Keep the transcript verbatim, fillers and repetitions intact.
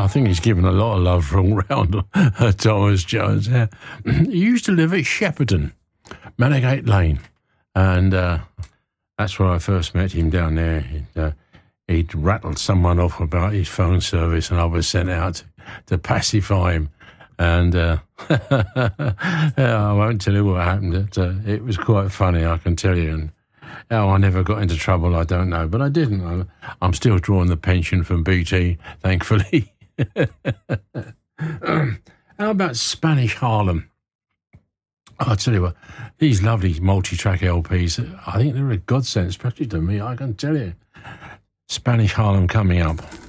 I think he's given a lot of love all round uh, Thomas Jones. Yeah. He used to live at Shepperton, Manigate Lane, and uh, that's where I first met him down there. He'd, uh, he'd rattled someone off about his phone service, and I was sent out to, to pacify him. And uh, I won't tell you what happened. It, uh, it was quite funny, I can tell you. And how I never got into trouble, I don't know. But I didn't. I'm, I'm still drawing the pension from B T, thankfully. um, how about Spanish Harlem? I'll tell you what, these lovely multi-track L Ps, I think they're a godsend, especially to me, I can tell you. Spanish Harlem coming up.